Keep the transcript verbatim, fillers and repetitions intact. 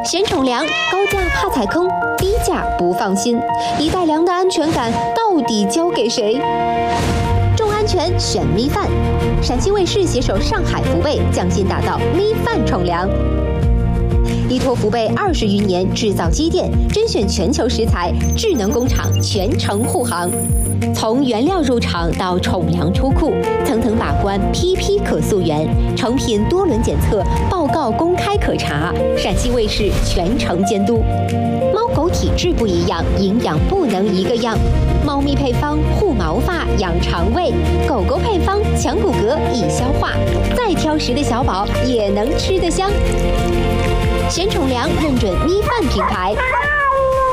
嫌宠粮，高价怕踩坑，低价不放心，一袋粮的安全感到底交给谁？重安全选咪饭，陕西卫视携手上海福贝，匠心打造咪饭宠粮。依托福贝二十余年制造积淀，甄选全球食材，智能工厂全程护航。从原料入场到宠粮出库，层层把关，批批可溯源，成品多轮检测，报告公开可查。陕西卫视全程监督。猫狗体质不一样，营养不能一个样。猫咪配方护毛发、养肠胃，狗狗配方强骨骼、易消化。再挑食的小宝也能吃得香。嫌宠粮认准咪饭品牌。